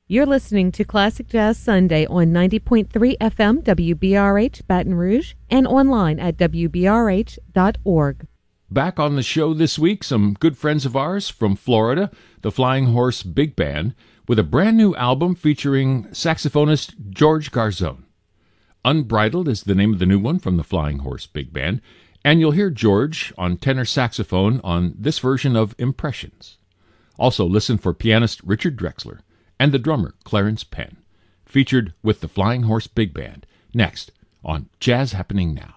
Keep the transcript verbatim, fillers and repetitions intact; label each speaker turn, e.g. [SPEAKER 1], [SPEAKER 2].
[SPEAKER 1] You're listening to Classic Jazz Sunday on ninety point three F M W B R H Baton Rouge and online at W B R H dot org.
[SPEAKER 2] Back on the show this week, some good friends of ours from Florida, the Flying Horse Big Band, with a brand new album featuring saxophonist George Garzone. Unbridled is the name of the new one from the Flying Horse Big Band, and you'll hear George on tenor saxophone on this version of Impressions. Also listen for pianist Richard Drexler and the drummer Clarence Penn, featured with the Flying Horse Big Band, next on Jazz Happening Now.